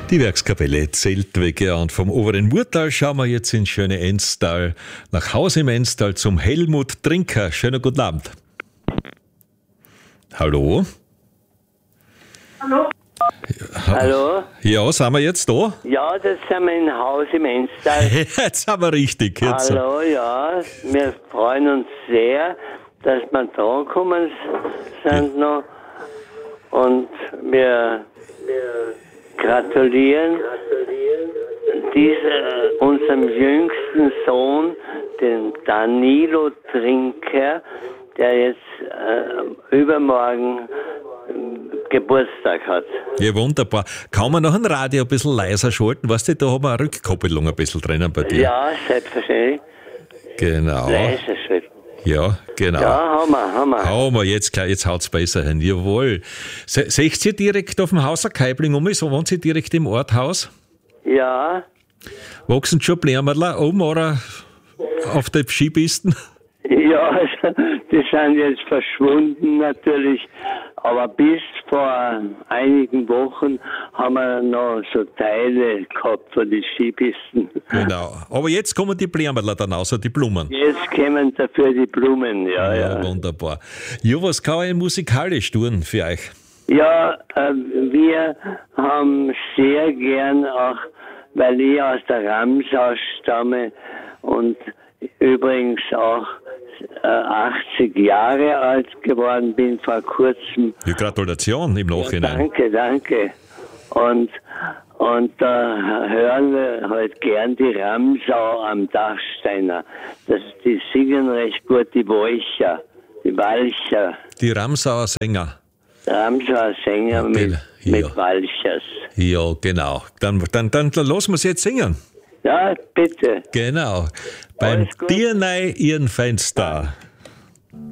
Die Werkskapelle Zeltwege, und vom oberen Murtal schauen wir jetzt ins schöne Enstal, nach Hause im Enstal zum Helmut Trinker. Schönen guten Abend. Hallo? Hallo? Hallo? Ja, sind wir jetzt da? Ja, das sind wir in Haus im Enstal. Jetzt sind wir richtig. Jetzt. Hallo, ja. Wir freuen uns sehr, dass wir dran gekommen sind noch. Und wir gratulieren unserem jüngsten Sohn, dem Danilo Trinker, der jetzt übermorgen Geburtstag hat. Ja, wunderbar. Kann man noch ein Radio ein bisschen leiser schalten? Weißt du, da haben wir eine Rückkoppelung ein bisschen drinnen bei dir. Ja, selbstverständlich. Genau. Leiser schalten. Ja, genau. Ja, haben wir. Haben wir, jetzt haut es besser hin. Jawohl. Seht ihr direkt auf dem Hauser Keibling so wohnt ihr direkt im Orthaus? Ja. Wachsen schon Blärmerler oben oder auf den Skipisten? Ja, also, die sind jetzt verschwunden natürlich, aber bis vor einigen Wochen haben wir noch so Teile gehabt von den Skipisten. Genau, aber jetzt kommen die Blärmerler dann außer die Blumen. Jetzt kommen dafür die Blumen, ja. Wunderbar. Ja, was kann ich musikalisch tun für euch? Ja, wir haben sehr gern auch, weil ich aus der Ramsau stamme und übrigens auch 80 Jahre alt geworden bin vor kurzem. Ja, Gratulation im Nachhinein. Ja, danke. Und da hören wir halt gern die Ramsau am Dachsteiner. Die singen recht gut, die Walcher. Die Ramsauer Sänger. Ramsauer Sänger mit Walchers. Ja, genau. Dann lassen wir es jetzt singen. Ja, bitte. Genau. Beim Dirnei ihren Fenster.